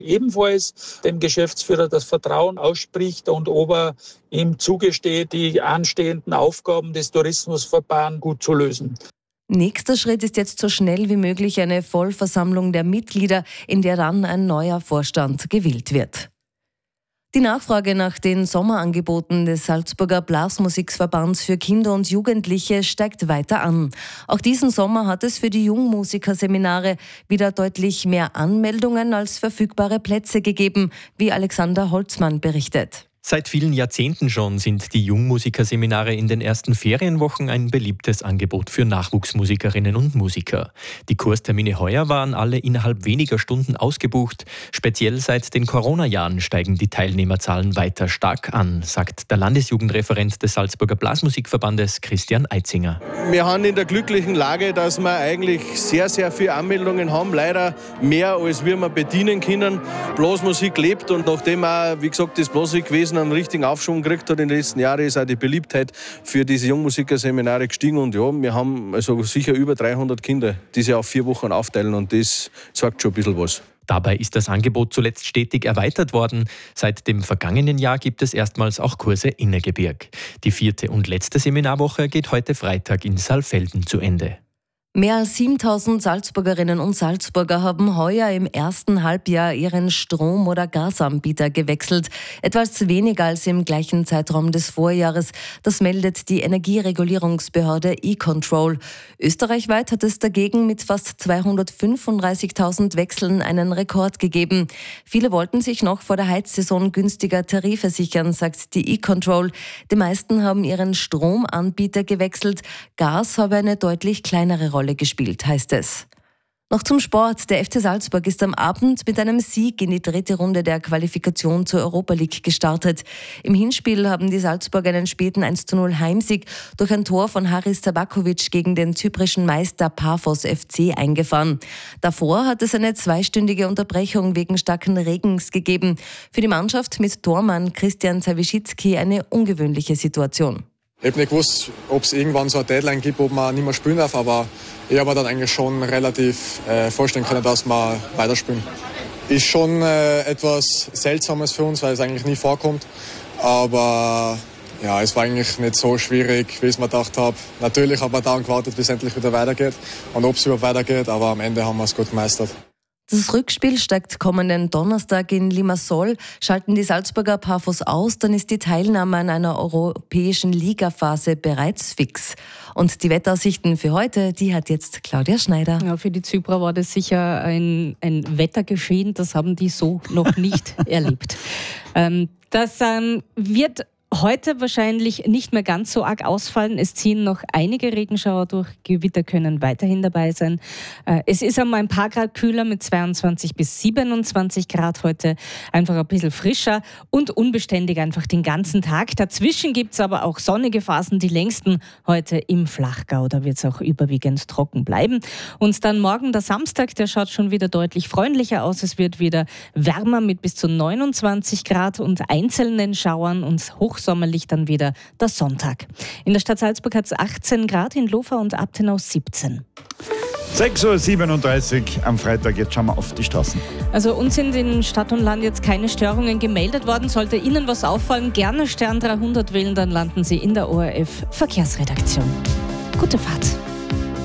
ebenfalls dem Geschäftsführer das Vertrauen ausspricht und ob er ihm zugesteht, die anstehenden Aufgaben des Tourismusverbands gut zu lösen. Nächster Schritt ist jetzt so schnell wie möglich eine Vollversammlung der Mitglieder, in der dann ein neuer Vorstand gewählt wird. Die Nachfrage nach den Sommerangeboten des Salzburger Blasmusikverbands für Kinder und Jugendliche steigt weiter an. Auch diesen Sommer hat es für die Jungmusikerseminare wieder deutlich mehr Anmeldungen als verfügbare Plätze gegeben, wie Alexander Holzmann berichtet. Seit vielen Jahrzehnten schon sind die Jungmusikerseminare in den ersten Ferienwochen ein beliebtes Angebot für Nachwuchsmusikerinnen und Musiker. Die Kurstermine heuer waren alle innerhalb weniger Stunden ausgebucht. Speziell seit den Corona-Jahren steigen die Teilnehmerzahlen weiter stark an, sagt der Landesjugendreferent des Salzburger Blasmusikverbandes Christian Eitzinger. Wir haben in der glücklichen Lage, dass wir eigentlich sehr, sehr viele Anmeldungen haben. Leider mehr, als wir bedienen können. Blasmusik lebt und nachdem auch, wie gesagt, das Blasmusikwesen einen richtigen Aufschwung gekriegt hat in den letzten Jahren, ist auch die Beliebtheit für diese Jungmusikerseminare gestiegen. Und ja, wir haben also sicher über 300 Kinder, die sich auf 4 Wochen aufteilen und das sagt schon ein bisschen was. Dabei ist das Angebot zuletzt stetig erweitert worden. Seit dem vergangenen Jahr gibt es erstmals auch Kurse Innergebirg. Die 4. und letzte Seminarwoche geht heute Freitag in Saalfelden zu Ende. Mehr als 7.000 Salzburgerinnen und Salzburger haben heuer im ersten Halbjahr ihren Strom- oder Gasanbieter gewechselt. Etwas weniger als im gleichen Zeitraum des Vorjahres. Das meldet die Energieregulierungsbehörde E-Control. Österreichweit hat es dagegen mit fast 235.000 Wechseln einen Rekord gegeben. Viele wollten sich noch vor der Heizsaison günstiger Tarife sichern, sagt die E-Control. Die meisten haben ihren Stromanbieter gewechselt. Gas habe eine deutlich kleinere Rolle gespielt, heißt es. Noch zum Sport. Der FC Salzburg ist am Abend mit einem Sieg in die 3. Runde der Qualifikation zur Europa League gestartet. Im Hinspiel haben die Salzburger einen späten 1:0 Heimsieg durch ein Tor von Haris Tabakovic gegen den zyprischen Meister Paphos FC eingefahren. Davor hat es eine 2-stündige Unterbrechung wegen starken Regens gegeben. Für die Mannschaft mit Tormann Christian Zawischitzki eine ungewöhnliche Situation. Ich habe nicht gewusst, ob es irgendwann so eine Deadline gibt, ob man nicht mehr spielen darf, aber ich habe mir dann eigentlich schon relativ vorstellen können, dass wir weiterspielen. Ist schon etwas Seltsames für uns, weil es eigentlich nie vorkommt, aber ja, es war eigentlich nicht so schwierig, wie ich es mir gedacht habe. Natürlich hat man dann gewartet, bis es endlich wieder weitergeht und ob es überhaupt weitergeht, aber am Ende haben wir es gut gemeistert. Das Rückspiel steigt kommenden Donnerstag in Limassol. Schalten die Salzburger Paphos aus, dann ist die Teilnahme an einer europäischen Ligaphase bereits fix. Und die Wetteraussichten für heute, die hat jetzt Claudia Schneider. Ja, für die Zyprer war das sicher ein Wettergeschehen, das haben die so noch nicht erlebt. Das wird heute wahrscheinlich nicht mehr ganz so arg ausfallen. Es ziehen noch einige Regenschauer durch. Gewitter können weiterhin dabei sein. Es ist einmal ein paar Grad kühler mit 22 bis 27 Grad heute. Einfach ein bisschen frischer und unbeständig einfach den ganzen Tag. Dazwischen gibt es aber auch sonnige Phasen, die längsten heute im Flachgau. Da wird es auch überwiegend trocken bleiben. Und dann morgen der Samstag, der schaut schon wieder deutlich freundlicher aus. Es wird wieder wärmer mit bis zu 29 Grad und einzelnen Schauern und hochsommerlich dann wieder der Sonntag. In der Stadt Salzburg hat es 18 Grad, in Lofa und Abtenau 17. 6:37 Uhr am Freitag, jetzt schauen wir auf die Straßen. Also uns sind in Stadt und Land jetzt keine Störungen gemeldet worden. Sollte Ihnen was auffallen, gerne Stern 300 wählen, dann landen Sie in der ORF Verkehrsredaktion. Gute Fahrt.